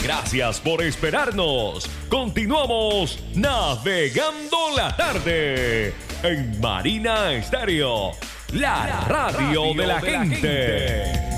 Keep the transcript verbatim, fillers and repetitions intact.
Gracias por esperarnos. Continuamos navegando la tarde en Marina Estéreo, la radio de la gente.